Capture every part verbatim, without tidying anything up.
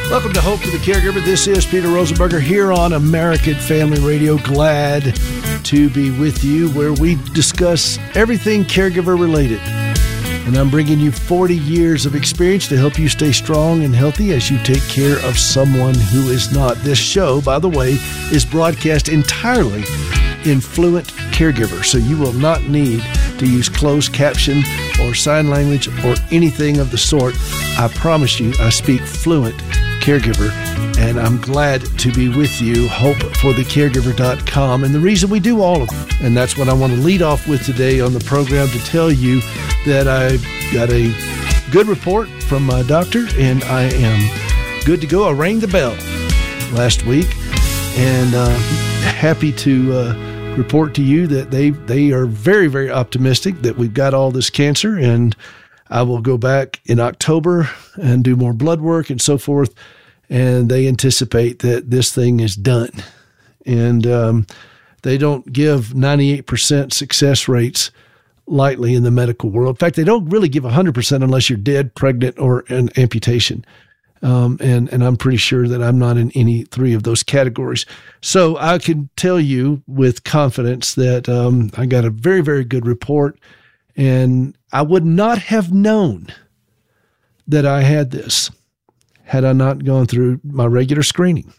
Welcome to Hope for the Caregiver. This is Peter Rosenberger here on American Family Radio. Glad to be with you where we discuss everything caregiver related. And I'm bringing you forty years of experience to help you stay strong and healthy as you take care of someone who is not. This show, by the way, is broadcast entirely in Fluent Caregiver, so you will not need to use closed caption or sign language or anything of the sort. I promise you, I speak Fluent Caregiver, and I'm glad to be with you. hope for the caregiver dot com, and the reason we do all of it, and that's what I want to lead off with today on the program, to tell you that I got a good report from my doctor, and I am good to go. I rang the bell last week, and uh, happy to uh, report to you that they they are very, very optimistic that we've got all this cancer, and I will go back in October and do more blood work and so forth, and they anticipate that this thing is done. And um, they don't give ninety-eight percent success rates lightly in the medical world. In fact, they don't really give one hundred percent unless you're dead, pregnant, or an amputation. Um, and, and I'm pretty sure that I'm not in any three of those categories. So I can tell you with confidence that um, I got a very, very good report, and I would not have known that I had this had I not gone through my regular screening.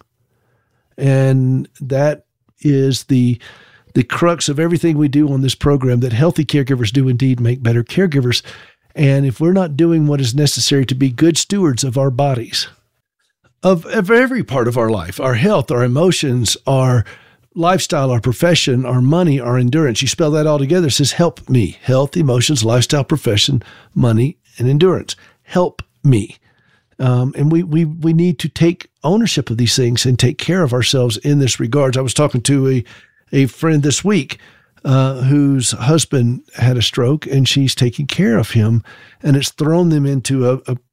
And that is the the crux of everything we do on this program, that healthy caregivers do indeed make better caregivers. And if we're not doing what is necessary to be good stewards of our bodies, of, of every part of our life, our health, our emotions, our lifestyle, our profession, our money, our endurance, you spell that all together, it says help me. Health, emotions, lifestyle, profession, money, and endurance. Help me. Um, and we, we, we need to take ownership of these things and take care of ourselves in this regard. I was talking to a, a friend this week uh, whose husband had a stroke, and she's taking care of him, and it's thrown them into a, a